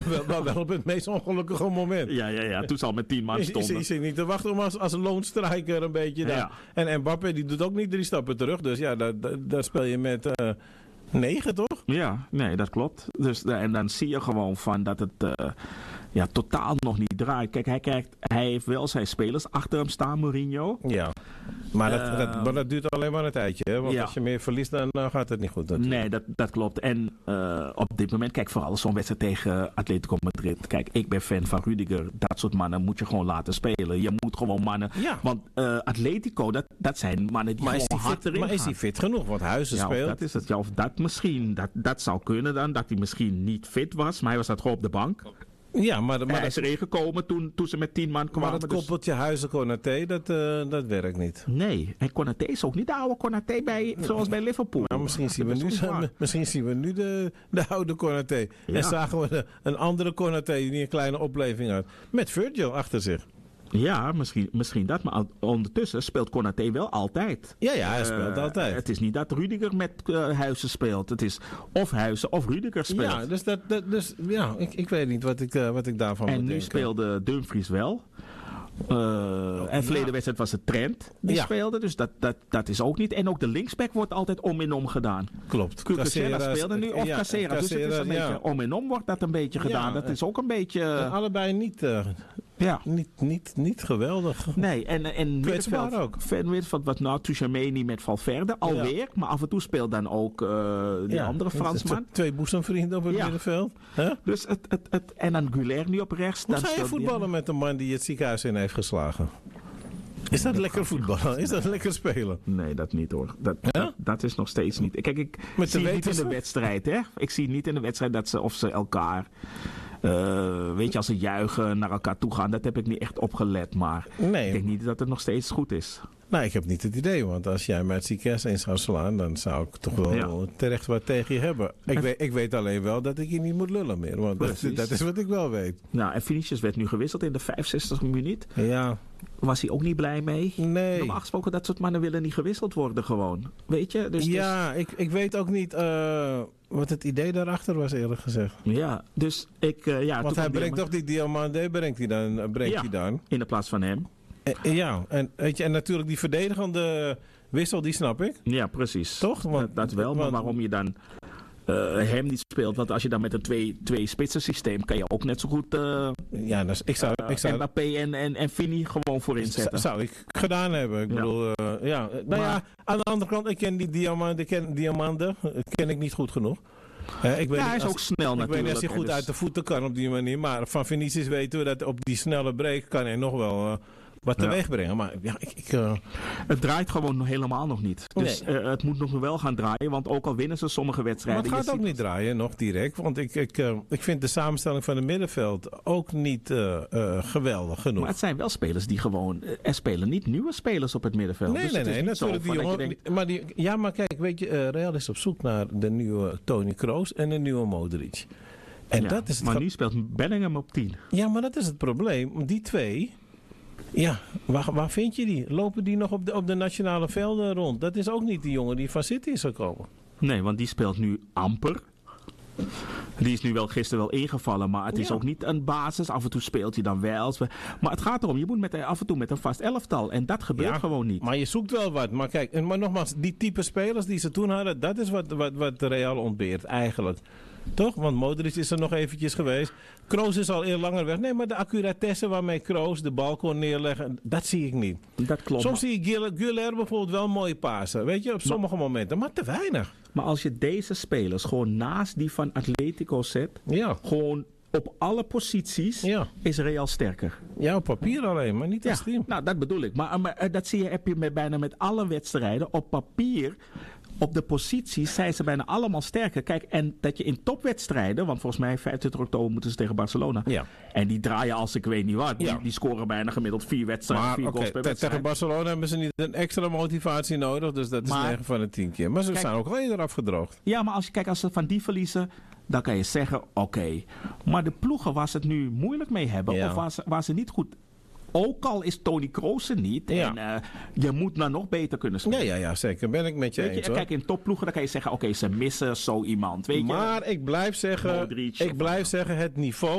wel op het meest ongelukkige moment. Ja. Toen ze al met 10 man stonden. Is niet te wachten om als een loonstrijker een beetje daar. Ja. En Mbappé die doet ook niet 3 stappen terug. Dus ja, daar speel je met 9, toch? Ja, nee, dat klopt. Dus, en dan zie je gewoon van dat het totaal nog niet draait. Kijk, hij heeft wel zijn spelers achter hem staan, Mourinho. Ja, maar dat duurt alleen maar een tijdje. Hè? Want Ja. als je meer verliest, dan gaat het niet goed. Natuurlijk. Nee, dat klopt. En op dit moment, kijk, vooral zo'n wedstrijd tegen Atletico Madrid. Kijk, ik ben fan van Rudiger. Dat soort mannen moet je gewoon laten spelen. Je moet gewoon mannen... Ja. Want Atletico, dat zijn mannen die gewoon hard erin gaan. Maar is hij fit genoeg? Want Huizen speelt. Dat is het. Ja, of dat misschien. Dat zou kunnen dan. Dat hij misschien niet fit was. Maar hij was gewoon op de bank. Ja, maar hij is erin gekomen toen ze met 10 man kwamen. Maar dat koppeltje Huizen-Konaté, dat werkt niet. Nee, en Konaté is ook niet de oude Konaté zoals bij Liverpool. Nou, misschien zien we nu de oude Konaté. Ja. En zagen we een andere Konaté die een kleine opleving had. Met Virgil achter zich. Ja, misschien dat. Maar ondertussen speelt Konaté wel altijd. Ja, hij speelt altijd. Het is niet dat Rudiger met Huizen speelt. Het is of Huizen of Rudiger speelt. Ja, ik weet niet wat ik daarvan moet denken. En nu speelde Dumfries wel. En verleden wedstrijd was het Trent die speelde. Dus dat is ook niet. En ook de linksback wordt altijd om en om gedaan. Klopt. Caceres speelde nu of Caceres. Dus het is een beetje om en om wordt dat een beetje gedaan. Dat is ook een beetje... allebei niet... Niet geweldig. Nee, en kwetsbaar ook. Middenveld wat nou Tchouaméni met Valverde alweer. Ja. Maar af en toe speelt dan ook die andere Fransman. 2 boezemvrienden op het middenveld. Huh? Dus en dan Güler nu op rechts. Hoe ga je voetballen met een man die het ziekenhuis in heeft geslagen? Is dat lekker voetballen? Is dat lekker spelen? Nee, dat niet hoor. Dat is nog steeds niet. Kijk, ik zie niet in de wedstrijd. Hè? Ik zie niet in de wedstrijd dat ze elkaar... weet je, als ze juichen naar elkaar toe gaan, dat heb ik niet echt opgelet. Maar ik denk niet dat het nog steeds goed is. Nou, ik heb niet het idee, want als jij mij het ziekenhuis in zou slaan, dan zou ik toch wel terecht wat tegen je hebben. Ik weet alleen wel dat ik je niet moet lullen meer, want dat is wat ik wel weet. Nou, en Vinicius werd nu gewisseld in de 65e minuut. Ja. Was hij ook niet blij mee? Nee. Normaal gesproken, dat soort mannen willen niet gewisseld worden gewoon. Weet je? Dus, ik weet ook niet wat het idee daarachter was, eerlijk gezegd. Ja, dus ik... want hij brengt toch die Diamande, brengt hij dan? In de plaats van hem. Ja, en, weet je, en natuurlijk die verdedigende wissel, die snap ik. Ja, precies. Toch? Dat wel, maar waarom je dan hem niet speelt. Want als je dan met een twee spitsen systeem kan je ook net zo goed ik zou Mbappé en Vini gewoon voorin zetten. Zou ik gedaan hebben. Ik bedoel, aan de andere kant, ik ken die Diamande ken ik niet goed genoeg. Hij is ook snel natuurlijk. Ik weet niet als hij goed uit de voeten kan op die manier. Maar van Vinicius weten we dat op die snelle break kan hij nog wel wat teweeg brengen. Maar het draait gewoon helemaal nog niet. Dus het moet nog wel gaan draaien. Want ook al winnen ze sommige wedstrijden... Maar het gaat ook niet draaien, nog direct. Want ik vind de samenstelling van het middenveld ook niet geweldig genoeg. Maar het zijn wel spelers die gewoon... Er spelen niet nieuwe spelers op het middenveld. Nee, natuurlijk. Maar kijk, weet je, Real is op zoek naar de nieuwe Toni Kroos en de nieuwe Modric. En dat is maar nu speelt Bellingham op 10. Ja, maar dat is het probleem. Die twee... Ja, waar vind je die? Lopen die nog op de nationale velden rond? Dat is ook niet die jongen die van City is gekomen. Nee, want die speelt nu amper. Die is nu wel gisteren wel ingevallen, maar het is ook niet een basis. Af en toe speelt hij dan wel. Maar het gaat erom, je moet af en toe met een vast elftal. En dat gebeurt gewoon niet. Maar je zoekt wel wat. Maar kijk, maar nogmaals, die type spelers die ze toen hadden, dat is wat Real ontbeert eigenlijk. Toch? Want Modric is er nog eventjes geweest. Kroos is al heel langer weg. Nee, maar de accuratesse waarmee Kroos de bal kon neerleggen, dat zie ik niet. Dat klopt. Soms zie ik Güler bijvoorbeeld wel mooi pasen. Weet je, op sommige momenten. Maar te weinig. Maar als je deze spelers gewoon naast die van Atletico zet, gewoon op alle posities, is Real sterker. Ja, op papier alleen, maar niet als team. Nou, dat bedoel ik. Maar dat heb je bijna met alle wedstrijden. Op papier, op de posities, zijn ze bijna allemaal sterker. Kijk, en dat je in topwedstrijden, want volgens mij 25 oktober moeten ze tegen Barcelona. Ja. En die draaien als ik weet niet wat. Die scoren bijna gemiddeld 4 wedstrijden, 4 goals per wedstrijd. Tegen Barcelona hebben ze niet een extra motivatie nodig. Dus dat is 9 van de 10 keer. Maar ze zijn ook wel eerder afgedroogd. Ja, maar als ze van die verliezen, dan kan je zeggen, oké. Maar de ploegen waar ze het nu moeilijk mee hebben, of waar ze niet goed... Ook al is Toni Kroos er niet. Ja. En je moet nou nog beter kunnen spelen. Ja, zeker. Ben ik met je eens. Kijk, in topploegen dan kan je zeggen, oké, ze missen zo iemand. Weet maar ik blijf zeggen, het niveau